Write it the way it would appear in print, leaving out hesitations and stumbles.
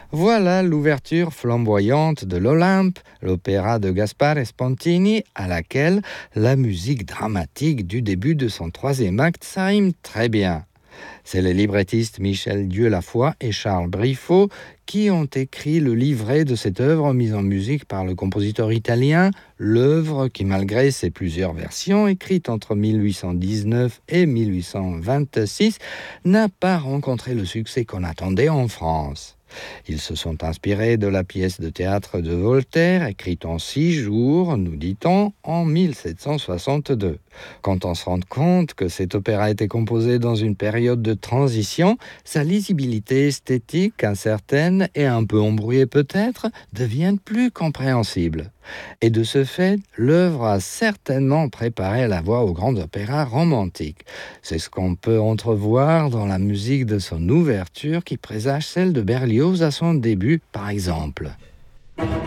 Voilà l'ouverture flamboyante de l'Olympe, l'opéra de Gaspare Spontini, à laquelle la musique dramatique du début de son troisième acte s'arrime très bien. C'est les librettistes Michel Dieulafoy et Charles Briffaut qui ont écrit le livret de cette œuvre mise en musique par le compositeur italien, l'œuvre qui, malgré ses plusieurs versions écrites entre 1819 et 1826, n'a pas rencontré le succès qu'on attendait en France. Ils se sont inspirés de la pièce de théâtre de Voltaire, écrite en 6 jours, nous dit-on, en 1762. Quand on se rend compte que cet opéra était composé dans une période de transition, sa lisibilité esthétique incertaine et un peu embrouillée peut-être devient plus compréhensible. Et de ce fait, l'œuvre a certainement préparé la voie au grand opéra romantique. C'est ce qu'on peut entrevoir dans la musique de son ouverture qui présage celle de Berlioz à son début, par exemple.